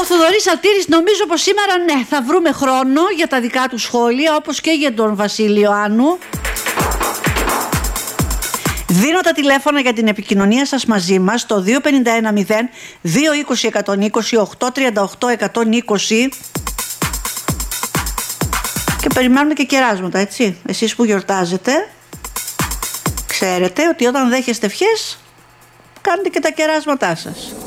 Θοδωρής Αλτήρης, νομίζω πως σήμερα ναι, θα βρούμε χρόνο για τα δικά του σχόλια, όπως και για τον Βασίλειο Άνου. Δίνω τα τηλέφωνα για την επικοινωνία σας μαζί μας στο 2510 220 120 838 120 και περιμένουμε και κεράσματα, έτσι. Εσείς που γιορτάζετε, ξέρετε ότι όταν δέχεστε ευχές κάνετε και τα κεράσματά σας.